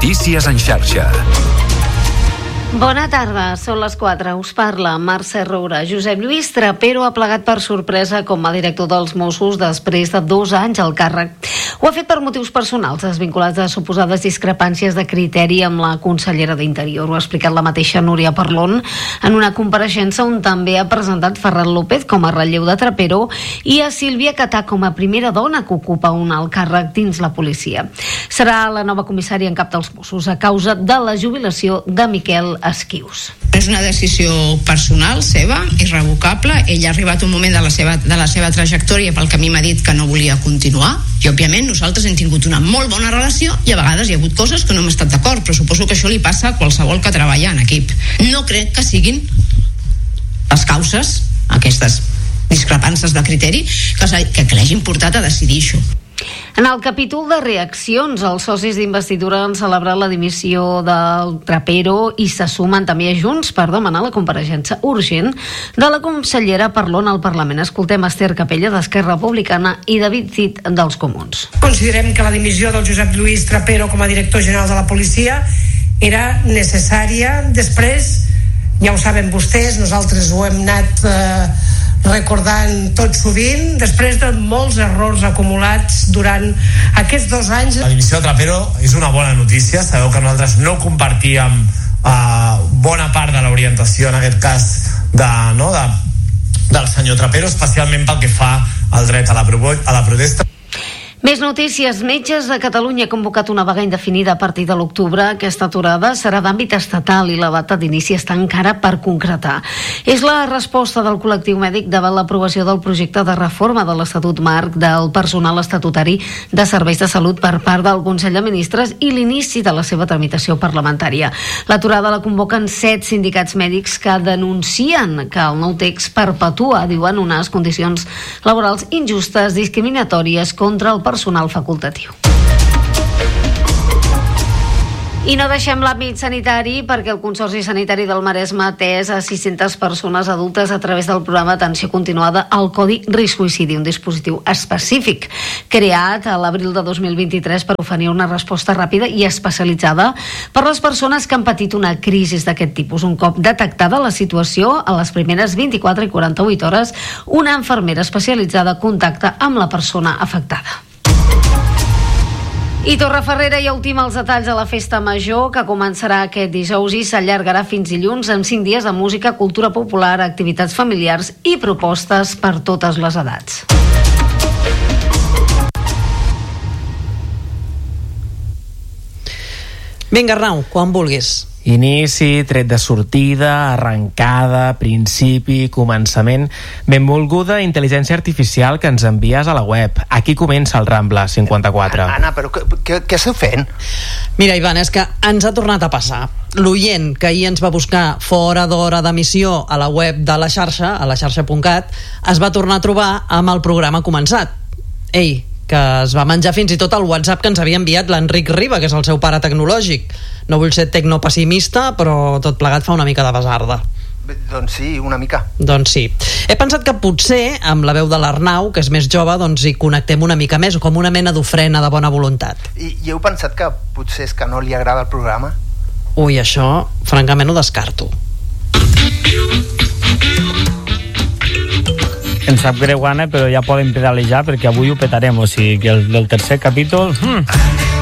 Notícies en xarxa. Bona tarda, són les 4. Us parla Mercè Roura. Josep Lluís Trapero ha plegat per sorpresa com a director dels Mossos després de 2 anys al càrrec. Ho ha fet per motius personals, desvinculats de suposades discrepàncies de criteri amb la consellera d'Interior. Ho ha explicat la mateixa Núria Parlon en una compareixença on també ha presentat Ferran López com a relleu de Trapero i a Sílvia Catà com a primera dona que ocupa un alt càrrec dins la policia. Serà la nova comissària en cap dels Mossos a causa de la jubilació de Miquel Esquius. És una decisió personal seva, irrevocable. Ell ha arribat un moment de la seva trajectòria pel que a mi m'ha dit que no volia continuar i òbviament nosaltres hem tingut una molt bona relació i a vegades hi ha hagut coses que no hem estat d'acord, però suposo que això li passa a qualsevol que treballa en equip. No crec que siguin les causes, aquestes discrepàncies de criteri, que l'hagin portat a decidir això. En el capítol de reaccions, els socis d'investidura han celebrat la dimissió del Trapero i se sumen també a Junts per demanar la compareixença urgent de la consellera Parlon al Parlament. Escoltem Esther Capella d'Esquerra Republicana i David Cid dels Comuns. Considerem que la dimissió del Josep Lluís Trapero com a director general de la policia era necessària. Després, ja ho saben vostès, nosaltres ho hem anat recordant tot sovint, després de molts errors acumulats durant aquests 2 anys. La dimissió de Trapero és una bona notícia. Sabeu que nosaltres no compartíem bona part de l'orientació, en aquest cas del senyor Trapero, especialment pel que fa al dret a la protesta. Més notícies. Metges de Catalunya ha convocat una vaga indefinida a partir de l'octubre. Aquesta aturada serà d'àmbit estatal i la data d'inici està encara per concretar. És la resposta del col·lectiu mèdic davant l'aprovació del projecte de reforma de l'Estatut Marc del personal estatutari de serveis de salut per part del Consell de Ministres i l'inici de la seva tramitació parlamentària. L'aturada la convoquen 7 sindicats mèdics que denuncien que el nou text perpetua, diuen, unes condicions laborals injustes, discriminatòries contra el personal facultatiu. I no deixem l'àmbit sanitari perquè el Consorci Sanitari del Maresme ha atès a 600 persones adultes a través del programa d'atenció continuada al Codi Risc Suïcidi, un dispositiu específic creat a l'abril de 2023 per oferir una resposta ràpida i especialitzada per les persones que han patit una crisi d'aquest tipus. Un cop detectada la situació, a les primeres 24 i 48 hores, una infermera especialitzada contacta amb la persona afectada. I Torreferrera ja ultima els detalls de la Festa Major, que començarà aquest dijous i s'allargarà fins dilluns amb 5 dies de música, cultura popular, activitats familiars i propostes per totes les edats. Vinga, Arnau, quan vulguis. Inici, tret de sortida, arrencada, principi, començament. Benvolguda intel·ligència artificial que ens envies a la web. Aquí comença el Rambla 54. Anna, però què esteu fent? Mira, Ivan, és que ens ha tornat a passar. L'oient que ahir ens va buscar fora d'hora d'emissió a la web de la xarxa, a la xarxa.cat, es va tornar a trobar amb el programa començat. Ei, que es va menjar fins i tot el WhatsApp que ens havia enviat l'Enric Riba, que és el seu pare tecnològic. No vull ser tecnopessimista, però tot plegat fa una mica de basarda. Doncs sí, una mica. Doncs sí. He pensat que potser, amb la veu de l'Arnau, que és més jove, doncs hi connectem una mica més, com una mena d'ofrena de bona voluntat. I heu pensat que potser és que no li agrada el programa? Ui, això, francament, ho descarto. Em sap greu, Anna, però ja podem pedalejar perquè avui ho petarem, o sigui que el del tercer capítol...